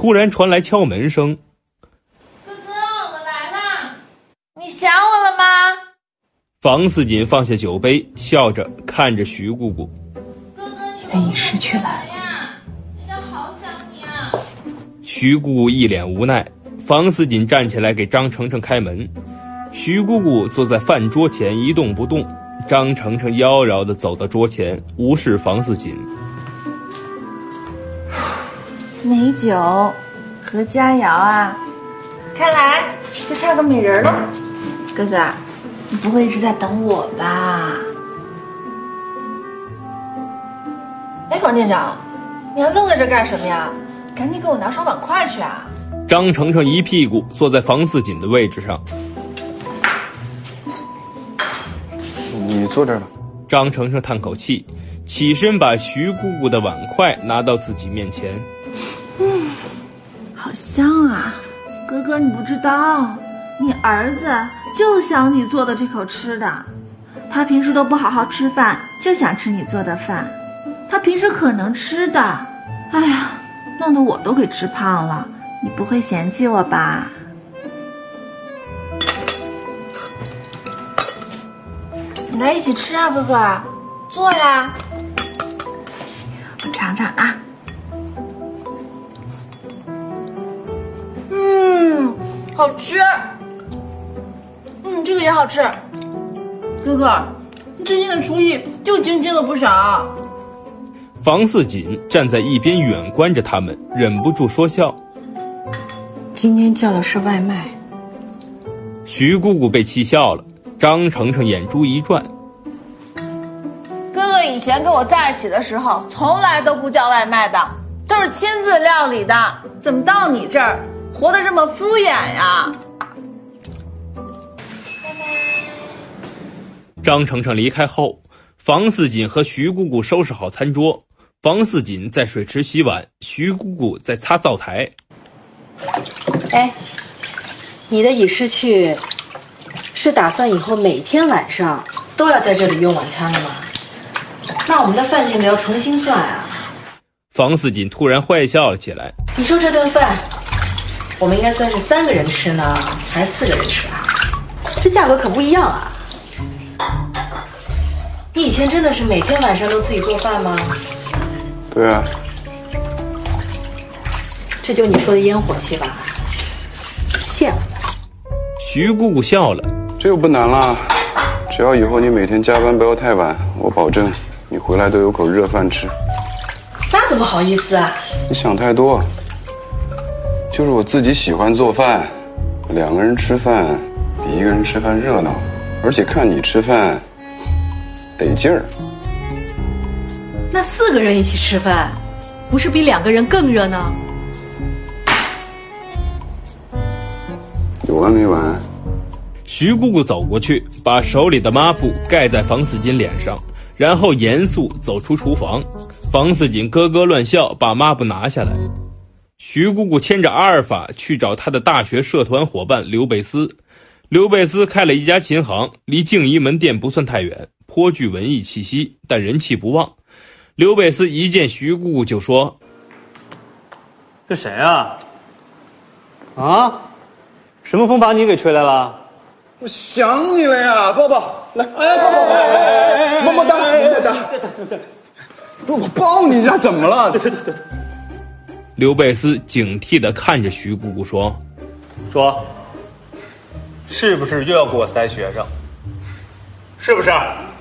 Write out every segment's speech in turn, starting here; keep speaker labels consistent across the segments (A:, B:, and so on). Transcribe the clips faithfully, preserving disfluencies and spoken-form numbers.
A: 突然传来敲门声。
B: 哥哥，我来啦！你想我了吗？
A: 房似锦放下酒杯，笑着看着徐姑姑。
B: 哥哥，
C: 你的已逝去来了
B: 呀，人家好想你啊！
A: 徐姑姑一脸无奈，房似锦站起来给张程程开门。徐姑姑坐在饭桌前一动不动，张程程妖娆地走到桌前，无视房似锦。
C: 美酒和佳肴啊，看来就差个美人了。哥哥，你不会一直在等我吧？哎，房店长，你还愣在这干什么呀？赶紧给我拿双碗筷去啊！
A: 张程程一屁股坐在房似锦的位置上。
D: 你坐这儿吧。
A: 张程程叹口气，起身把徐姑姑的碗筷拿到自己面前。
C: 嗯，好香啊！哥哥，你不知道，你儿子就想你做的这口吃的。他平时都不好好吃饭，就想吃你做的饭。他平时可能吃的，哎呀，弄得我都给吃胖了。你不会嫌弃我吧？你来一起吃啊，哥哥，坐呀，我尝尝啊。嗯，好吃。嗯，这个也好吃。哥哥，你最近的厨艺又精进了不少。
A: 房似锦站在一边远观着他们，忍不住说笑。
E: 今天叫的是外卖。
A: 徐姑姑被气笑了，张程程眼珠一转。
B: 哥哥以前跟我在一起的时候，从来都不叫外卖的，都是亲自料理的。怎么到你这儿，活得这么敷衍呀？
A: 张程程离开后，房似锦和徐姑姑收拾好餐桌。房似锦在水池洗碗，徐姑姑在擦灶台。
E: 哎，你的已逝去是打算以后每天晚上都要在这里用晚餐了吗？那我们的饭钱得要重新算啊。
A: 房似锦突然坏笑了起来。
E: 你说这顿饭我们应该算是三个人吃呢，还是四个人吃啊？这价格可不一样啊。你以前真的是每天晚上都自己做饭吗？
D: 对啊。
E: 这就你说的烟火气吧？羡慕。
A: 徐姑姑笑了。
D: 这又不难啦，只要以后你每天加班不要太晚，我保证你回来都有口热饭吃。
E: 那怎么好意思啊？
D: 你想太多。就是我自己喜欢做饭，两个人吃饭比一个人吃饭热闹，而且看你吃饭得劲儿。
E: 那四个人一起吃饭，不是比两个人更热闹？
D: 有完没完？
A: 徐姑姑走过去，把手里的抹布盖在房似锦脸上，然后严肃走出厨房。房似锦咯咯乱笑，把抹布拿下来。徐姑姑牵着阿尔法去找她的大学社团伙伴刘贝斯。刘贝斯开了一家琴行，离静怡门店不算太远，颇具文艺气息，但人气不旺。刘贝斯一见徐姑姑就说：“
F: 这谁啊？啊？什么风把你给吹来了？
G: 我想你了呀，抱抱，来，哎，抱抱，哎，么么哒，么么哒。不，我抱你一下，怎么了？对对对。
A: 刘贝斯警惕地看着徐姑姑说：“
F: 说，是不是又要给我塞学生？是不是？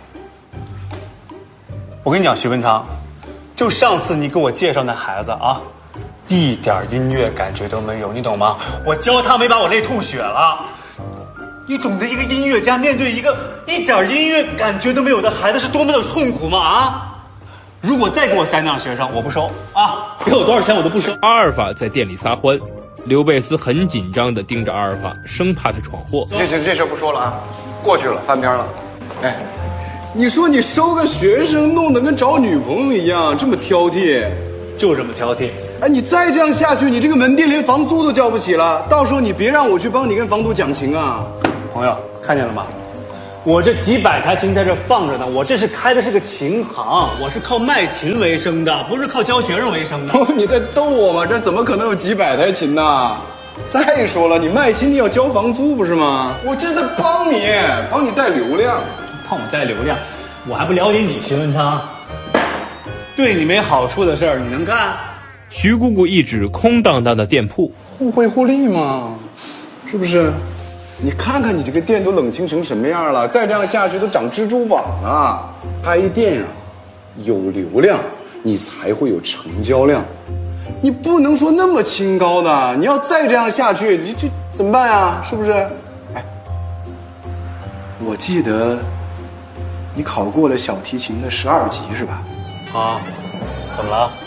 F: 我跟你讲，徐文昌，就上次你给我介绍那孩子啊，一点音乐感觉都没有，你懂吗？我教他没把我累吐血了。你懂得一个音乐家面对一个一点音乐感觉都没有的孩子是多么的痛苦吗？啊！如果再给我塞那样学生，我不收啊！给我多少钱我都不收。”
A: 阿尔法在店里撒欢，刘贝斯很紧张地盯着阿尔法，生怕他闯祸。
G: 行行，这事不说了啊，过去了，翻篇了。哎，你说你收个学生，弄得跟找女朋友一样，这么挑剔，
F: 就这么挑剔。
G: 哎，你再这样下去，你这个门店连房租都交不起了。到时候你别让我去帮你跟房东讲情啊。
F: 朋友，看见了吗？ 我这几百台琴在这放着呢，我这是开的是个琴行，我是靠卖琴为生的，不是靠教学生为生的。
G: 你在逗我吗？这怎么可能有几百台琴呢？再说了，你卖琴你要交房租不是吗？我这是在帮你，帮你带流量。
F: 帮我带流量，我还不了解你徐文昌。对你没好处的事儿，你能干？
A: 徐姑姑一指空荡荡的店铺，
G: 互惠互利嘛，是不是？你看看你这个店都冷清成什么样了，再这样下去都长蜘蛛网了。拍电影有流量，你才会有成交量。你不能说那么清高的，你要再这样下去，你这怎么办呀？是不是？哎，我记得你考过了小提琴的十二级是吧？
F: 啊，怎么了？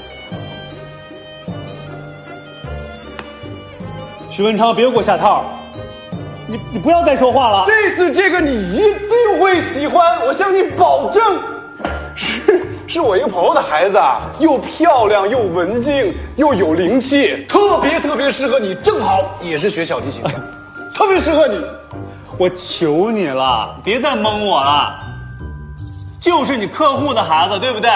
F: 徐文昌，别给我下套！你你不要再说话了。
G: 这次这个你一定会喜欢，我向你保证。是是我一个朋友的孩子啊，又漂亮又文静又有灵气，特别特别适合你，正好也是学小提琴的，特别适合你。
F: 我求你了，别再蒙我了。就是你客户的孩子，对不对？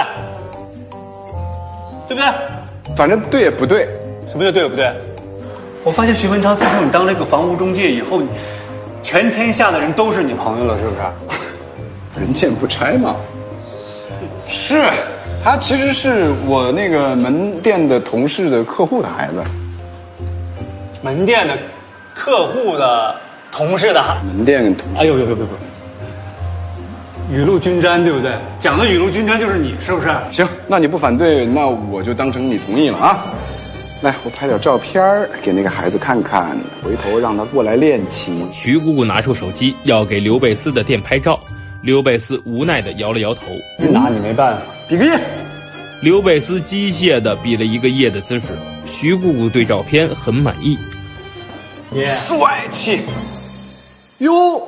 F: 对不对？
G: 反正对也不对。
F: 什么叫对也不对？我发现徐文昌，自从你当了这个房屋中介以后，你全天下的人都是你朋友了，是不是？
G: 人见不拆嘛。是，他其实是我那个门店的同事的客户的孩子。
F: 门店的客户的同事的孩
G: 门店跟同事。
F: 哎呦呦呦呦呦！雨露均沾，对不对？讲的雨露均沾就是你，是不是？
G: 行，那你不反对，那我就当成你同意了啊。来，我拍点照片给那个孩子看看，回头让他过来练琴。
A: 徐姑姑拿出手机要给刘贝斯的店拍照，刘贝斯无奈地摇了摇头，
F: 拿你没办法，
G: 比个耶。
A: 刘贝斯机械地比了一个耶的姿势。徐姑姑对照片很满意，
F: 耶，
G: 帅气。哟，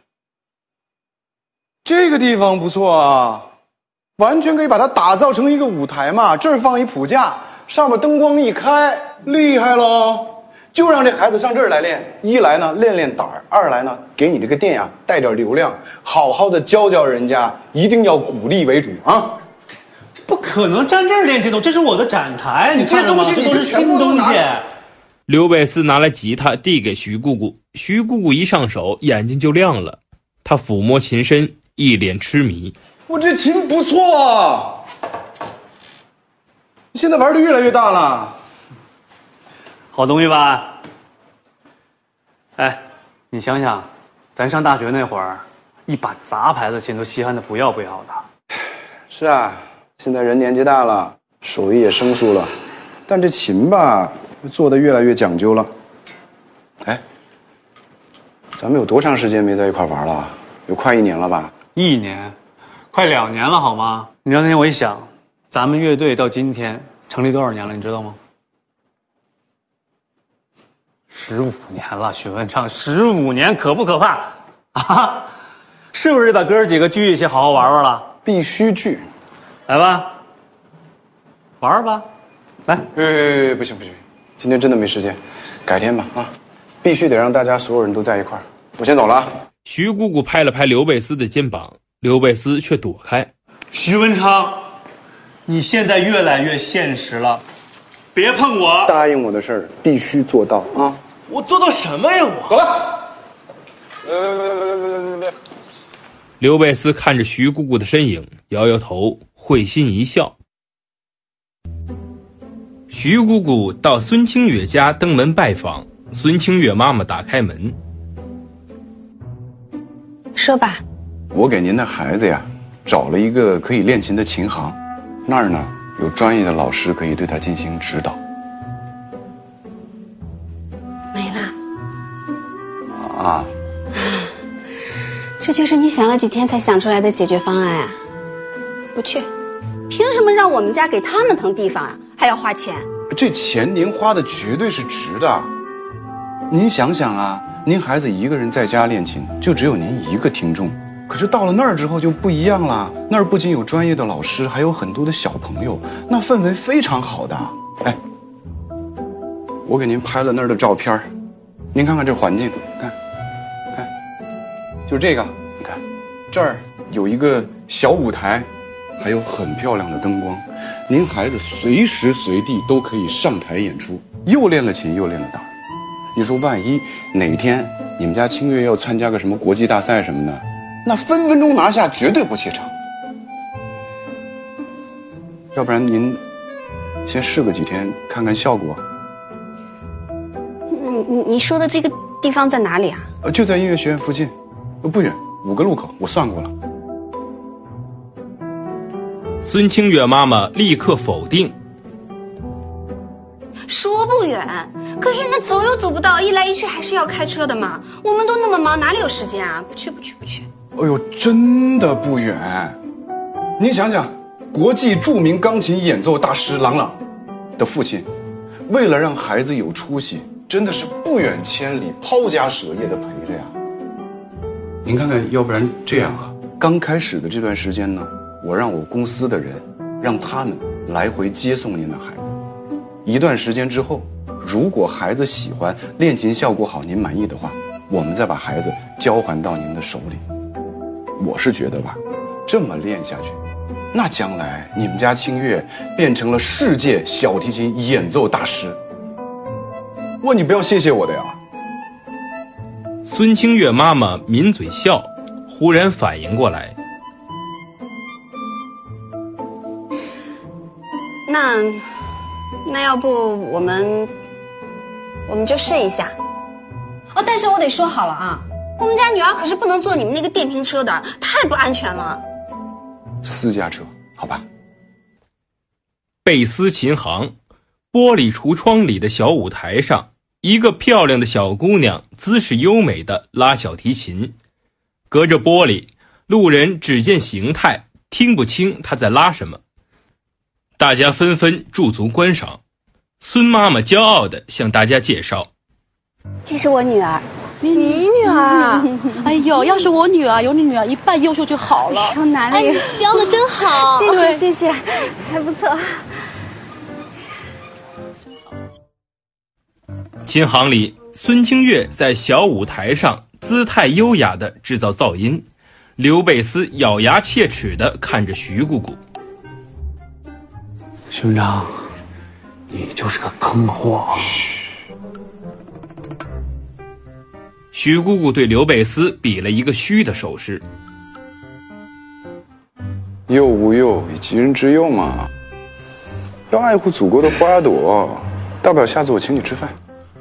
G: 这个地方不错啊，完全可以把它打造成一个舞台嘛。这儿放一谱架，上面灯光一开，厉害喽！就让这孩子上这儿来练，一来呢练练胆儿，二来呢给你这个店呀、啊、带点流量，好好的教教人家，一定要鼓励为主啊！
F: 不可能站这儿练琴，这是我的展台，你看着吗？这都是新东西。
A: 刘贝斯拿来吉他递给徐姑姑，徐姑姑一上手眼睛就亮了，她抚摸琴身，一脸痴迷。
G: 我这琴不错啊，现在玩的越来越大了。
F: 好东西吧？哎，你想想，咱上大学那会儿，一把杂牌子琴都稀罕的不要不要的。
G: 是啊，现在人年纪大了，手艺也生疏了，但这琴吧，做的越来越讲究了。哎，咱们有多长时间没在一块玩了？有快一年了吧？
F: 一年，快两年了，好吗？你知道那天我一想，咱们乐队到今天成立多少年了？你知道吗？十五年了，许文昌，十五年可不可怕啊？是不是得把哥儿几个聚一起，好好玩玩了？
G: 必须聚，
F: 来吧，玩吧，来。
G: 呃，不行不行，今天真的没时间，改天吧啊！必须得让大家所有人都在一块儿。我先走了啊。
A: 徐姑姑拍了拍刘贝斯的肩膀，刘贝斯却躲开。
F: 徐文昌，你现在越来越现实了，别碰我！
G: 答应我的事儿必须做到啊！
F: 我做到什么呀？我
G: 走了。呃，
A: 刘贝斯看着徐姑姑的身影，摇摇头，会心一笑。徐姑姑到孙清月家登门拜访，孙清月妈妈打开门，
H: 说吧。
D: 我给您的孩子呀找了一个可以练琴的琴行，那儿呢有专业的老师可以对他进行指导。
H: 没了
D: 啊，
H: 这就是你想了几天才想出来的解决方案啊？不去，凭什么让我们家给他们腾地方啊？还要花钱？
D: 这钱您花的绝对是值的。您想想啊，您孩子一个人在家练琴，就只有您一个听众。可是到了那儿之后就不一样了，那儿不仅有专业的老师，还有很多的小朋友，那氛围非常好的。哎，我给您拍了那儿的照片，您看看这环境，看，看，就这个，你看， 这儿有一个小舞台，还有很漂亮的灯光，您孩子随时随地都可以上台演出，又练了琴又练了打。你说万一哪天你们家清月要参加个什么国际大赛什么的，那分分钟拿下，绝对不怯场。要不然您先试个几天看看效果。
H: 嗯，你你说的这个地方在哪里啊？
D: 呃，就在音乐学院附近，不远，五个路口，我算过了。
A: 孙清月妈妈立刻否定。
H: 说不远，可是那走又走不到，一来一去还是要开车的嘛。我们都那么忙，哪里有时间啊？不去不去不去。
D: 哎呦，真的不远。您想想，国际著名钢琴演奏大师郎朗的父亲，为了让孩子有出息，真的是不远千里，抛家舍业的陪着呀。您看看，要不然这样啊，刚开始的这段时间呢，我让我公司的人，让他们来回接送您的孩子。一段时间之后，如果孩子喜欢，练琴效果好，您满意的话，我们再把孩子交还到您的手里。我是觉得吧，这么练下去，那将来你们家清月变成了世界小提琴演奏大师，哇，你不要谢谢我的呀。
A: 孙清月妈妈抿嘴笑，忽然反应过来，
H: 那那要不我们我们就试一下哦。但是我得说好了啊，我们家女儿可是不能坐你们那个电瓶车的，太不安全了。
D: 私家车，好吧。
A: 贝斯琴行，玻璃橱窗里的小舞台上，一个漂亮的小姑娘姿势优美地拉小提琴，隔着玻璃，路人只见形态，听不清她在拉什么。大家纷纷驻足观赏。孙妈妈骄傲地向大家介绍，
H: 这是我女儿。
I: 你女儿？哎呦，要是我女儿有你女儿一半优秀就好了。
H: 哎呦，哪里？
I: 哎，教的真好。
H: 谢谢谢谢，还不错。
A: 琴行里，孙清月在小舞台上姿态优雅地制造噪音，刘贝斯咬牙切齿地看着徐姑姑。
F: 兄长，你就是个坑货。
A: 徐姑姑对刘贝斯比了一个虚的手势。
D: 幼吾幼，以及人之幼嘛，要爱护祖国的花朵。大不了下次我请你吃饭。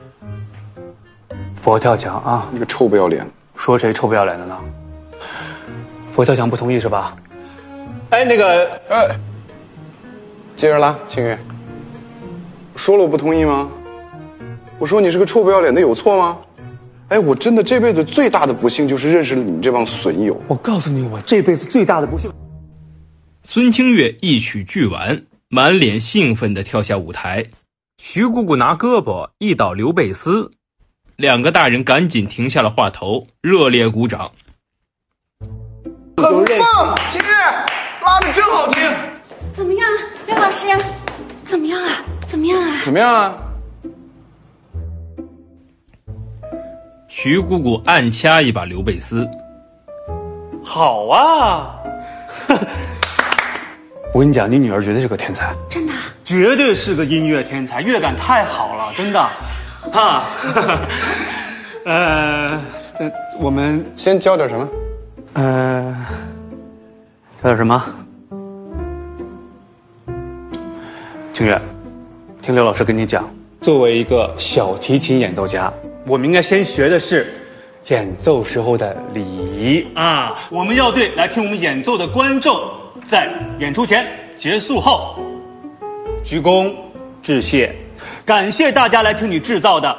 F: 佛跳墙啊！
D: 你个臭不要脸！
F: 说谁臭不要脸的呢？佛跳墙不同意是吧？哎，那个，
D: 哎，接着拉，清月。说了我不同意吗？我说你是个臭不要脸的，有错吗？哎，我真的这辈子最大的不幸就是认识了你们这帮损友。
F: 我告诉你，我这辈子最大的不幸。
A: 孙清月一曲剧完，满脸兴奋地跳下舞台。徐姑姑拿胳膊一捣刘贝斯，两个大人赶紧停下了话头，热烈鼓掌。
D: 很棒，清月拉得真好听。
H: 怎么样，刘老师？怎么样啊？怎么样啊？
D: 怎么样啊？
A: 徐姑姑暗掐一把刘贝斯。
F: 好啊！我跟你讲，你女儿绝对是个天才。
H: 真的？
F: 绝对是个音乐天才，乐感太好了，真的。啊，呃，我们
D: 先教点什么？
F: 呃，教点什么？清月，听刘老师跟你讲，作为一个小提琴演奏家，我们应该先学的是演奏时候的礼仪啊。我们要对来听我们演奏的观众，在演出前、结束后，鞠躬致谢，感谢大家来听你制造的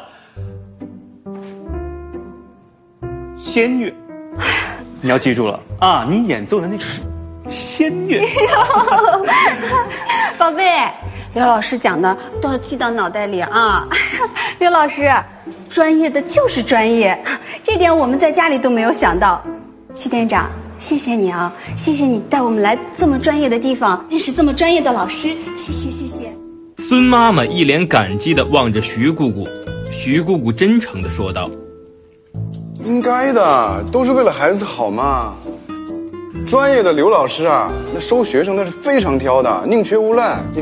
F: 仙乐。你要记住了啊，你演奏的那是仙乐。
H: 宝贝，刘老师讲的都要记到脑袋里啊。刘老师，专业的就是专业，这点我们在家里都没有想到。徐店长，谢谢你啊，谢谢你带我们来这么专业的地方，认识这么专业的老师，谢谢谢谢。
A: 孙妈妈一脸感激地望着徐姑姑，徐姑姑真诚地说道：
D: 应该的，都是为了孩子好嘛。
G: 专业的刘老师啊，那收学生那是非常挑的，宁缺毋滥。你